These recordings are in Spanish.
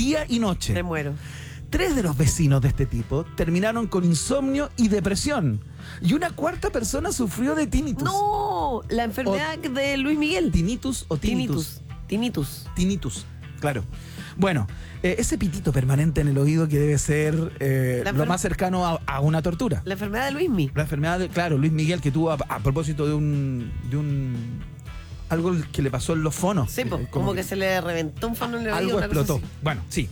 día y noche. Me muero. 3 de los vecinos de este tipo terminaron con insomnio y depresión. Y una cuarta persona sufrió de tinnitus. No, la enfermedad de Luis Miguel. ¿Tinnitus o tinnitus? Tinnitus. Tinnitus, claro. Bueno, ese pitito permanente en el oído que debe ser lo más cercano a una tortura. La enfermedad de Luismi. La enfermedad de, claro, Luis Miguel, que tuvo a propósito de un algo que le pasó en los fonos. Sí, como que se le reventó un fono en el oído. Algo explotó. Bueno, sí.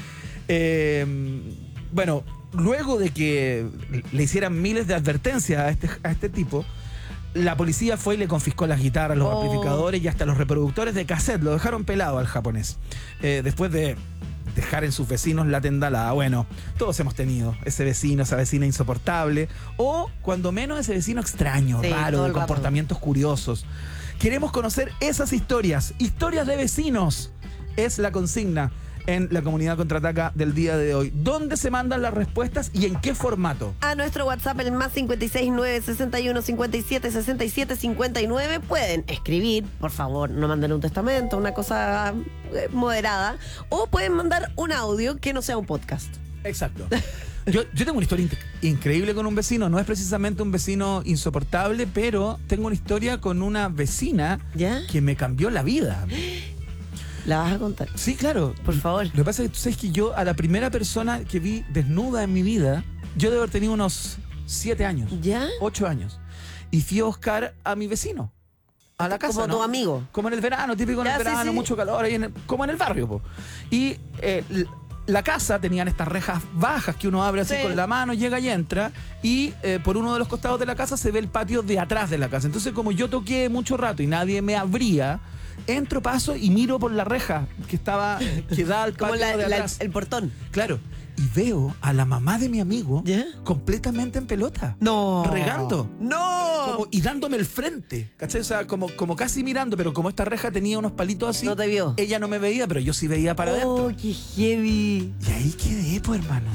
Bueno, luego de que le hicieran miles de advertencias a este tipo, la policía fue y le confiscó las guitarras, los amplificadores y hasta los reproductores de cassette. Lo dejaron pelado al japonés. Después de dejar en sus vecinos la tendalada. Bueno, todos hemos tenido ese vecino, esa vecina insoportable, o cuando menos ese vecino extraño, sí, raro, de comportamientos curiosos. Queremos conocer esas historias de vecinos. Es la consigna en la Comunidad Contraataca del día de hoy. ¿Dónde se mandan las respuestas y en qué formato? A nuestro WhatsApp, el más 569-61-57-67-59. Pueden escribir, por favor, no manden un testamento, una cosa moderada. O pueden mandar un audio que no sea un podcast. Exacto. Yo tengo una historia increíble con un vecino. No es precisamente un vecino insoportable, pero tengo una historia con una vecina que me cambió la vida. ¿La vas a contar? Sí, claro. Por favor. Lo que pasa es que tú sabes que yo, a la primera persona que vi desnuda en mi vida, yo debo haber tenido unos 7 años. ¿Ya? 8 años. Y fui a buscar a mi vecino. A la casa, como ¿no? Tu amigo. Como en el verano, típico en el verano, sí. Mucho calor, ahí como en el barrio, po. Y la casa tenían estas rejas bajas que uno abre así con la mano, llega y entra, y por uno de los costados de la casa se ve el patio de atrás de la casa. Entonces, como yo toqué mucho rato y nadie me abría, entro, paso y miro por la reja que da al patio de atrás. El portón. Claro. Y veo a la mamá de mi amigo completamente en pelota. No. Regando. No. Y dándome el frente. ¿Cachai? O sea, como casi mirando, pero como esta reja tenía unos palitos así. No te vio. Ella no me veía, pero yo sí veía para adentro. Oh, qué heavy. Y ahí quedé, pues, hermano.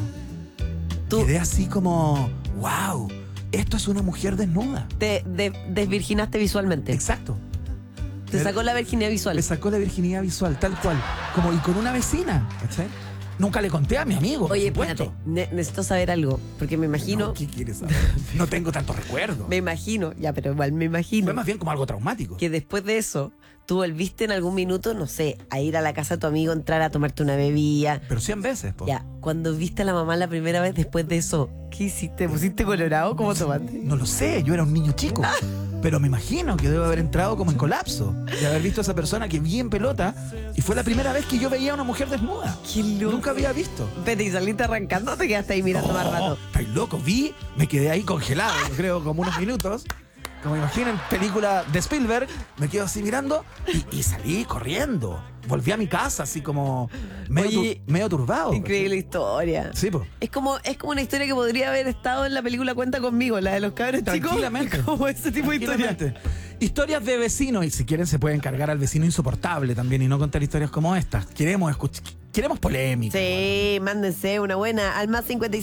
Quedé así como, wow, esto es una mujer desnuda. Te desvirginaste visualmente. Exacto. Te sacó la virginidad visual. Me sacó la virginidad visual, tal cual. Como y con una vecina, ¿cachai? Nunca le conté a mi amigo. Oye, espérate, necesito saber algo, porque me imagino... No, ¿qué quieres saber? No tengo tantos recuerdos. Me imagino, pero igual me imagino... Fue más bien como algo traumático. Que después de eso, tú volviste en algún minuto, no sé, a ir a la casa de tu amigo, entrar a tomarte una bebida. Pero 100 veces, po. Ya, cuando viste a la mamá la primera vez después de eso, ¿qué hiciste? ¿Te pusiste colorado? ¿Cómo tomaste? No lo sé, yo era un niño chico. Pero me imagino que debo haber entrado como en colapso de haber visto a esa persona que vi en pelota y fue la primera vez que yo veía a una mujer desnuda. ¡Qué loco! Nunca había visto. Pero ¿y saliste arrancando o te quedaste ahí mirando más rato? Estáis loco, me quedé ahí congelado, yo creo, como unos minutos. Como imaginen, película de Spielberg, me quedo así mirando y salí corriendo. Volví a mi casa así como medio turbado. Increíble historia. Sí, pues. Es como una historia que podría haber estado en la película Cuenta Conmigo, la de los cabros chicos. Tranquilamente. Como ese tipo de historia. Historias de vecinos, y si quieren se pueden cargar al vecino insoportable también y no contar historias como estas. Queremos polémica. Sí, mándense una buena al más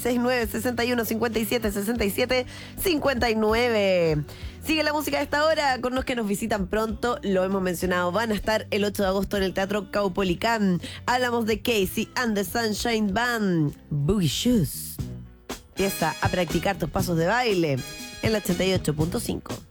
569-61-57-67-59. Sigue la música de esta hora con los que nos visitan pronto. Lo hemos mencionado, van a estar el 8 de agosto en el Teatro Caupolicán. Hablamos de Casey and the Sunshine Band. Boogie Shoes. Empieza a practicar tus pasos de baile en la 88.5.